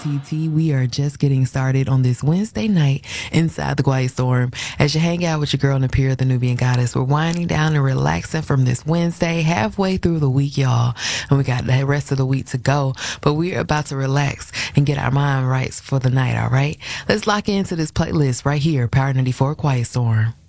TT. We are just getting started on this Wednesday night inside the Quiet Storm. As you hang out with your girl Napier, the Nubian Goddess, we're winding down and relaxing from this Wednesday, halfway through the week, y'all. And we got the rest of the week to go, but we're about to relax and get our mind right for the night, all right? Let's lock into this playlist right here, Power 94 Quiet Storm.